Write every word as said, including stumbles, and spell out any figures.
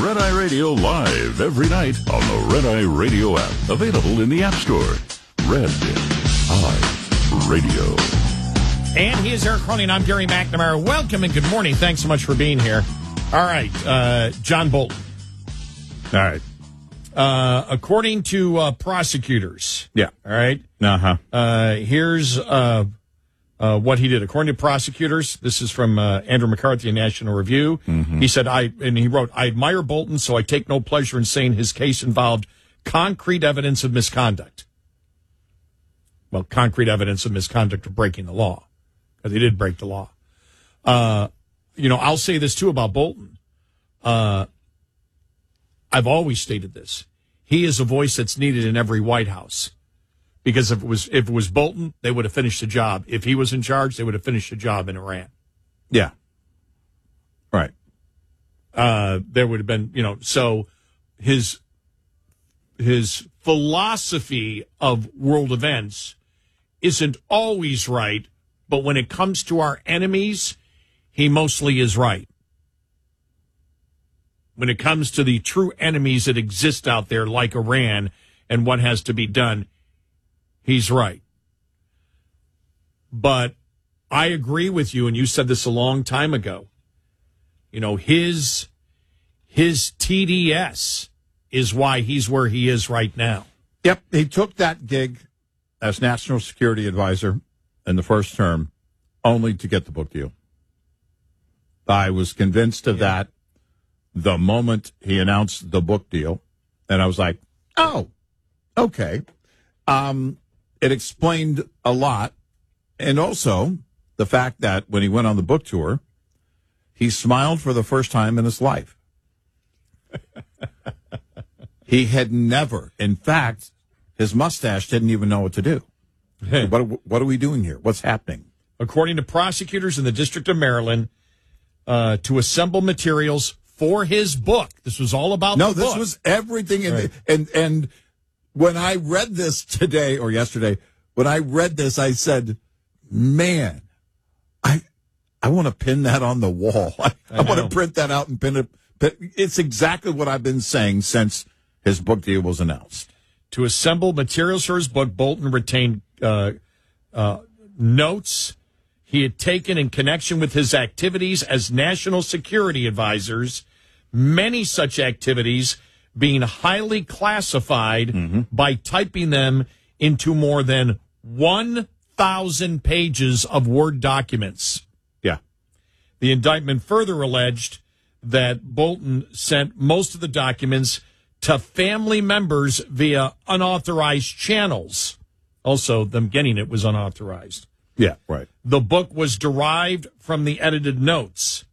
Red Eye Radio live every night on the Red Eye Radio app. Available in the App Store. Red Eye Radio. And he is Eric Crowley, and I'm Gary McNamara. Welcome and good morning. Thanks so much for being here. All right, uh, John Bolton. All right. Uh, according to uh, prosecutors. Yeah. All right. Uh-huh. Uh, here's uh, uh, what he did. According to prosecutors, this is from uh, Andrew McCarthy, National Review. Mm-hmm. He said, I, and he wrote, I admire Bolton, so I take no pleasure in saying his case involved concrete evidence of misconduct. Well, concrete evidence of misconduct of breaking the law, because he did break the law. Uh, you know, I'll say this, too, about Bolton. Uh, I've always stated this. He is a voice that's needed in every White House. Because if it was if it was Bolton, they would have finished the job. If he was in charge, they would have finished the job in Iran. Yeah. Right. Uh, there would have been, you know, so his his philosophy of world events isn't always right, but when it comes to our enemies, he mostly is right. When it comes to the true enemies that exist out there, like Iran, and what has to be done, he's right. But I agree with you, and you said this a long time ago. You know, his his T D S is why he's where he is right now. Yep, he took that gig as National Security Advisor in the first term only to get the book deal. I was convinced of yeah. that the moment he announced the book deal, and I was like, oh, okay. Um, it explained a lot, and also the fact that when he went on the book tour, he smiled for the first time in his life. He had never, in fact, his mustache didn't even know what to do. what, what are we doing here? What's happening? According to prosecutors in the District of Maryland, uh, to assemble materials for his book. This was all about no, the book. No, this was everything. In right. the, and and when I read this today or yesterday, when I read this, I said, man, I I want to pin that on the wall. I, I, I want to print that out and pin it. But it's exactly what I've been saying since his book deal was announced. To assemble materials for his book, Bolton retained uh, uh, notes he had taken in connection with his activities as national security advisors, many such activities being highly classified mm-hmm. by typing them into more than one thousand pages of Word documents. Yeah. The indictment further alleged that Bolton sent most of the documents to family members via unauthorized channels. Also, them getting it was unauthorized. Yeah, right. The book was derived from the edited notes.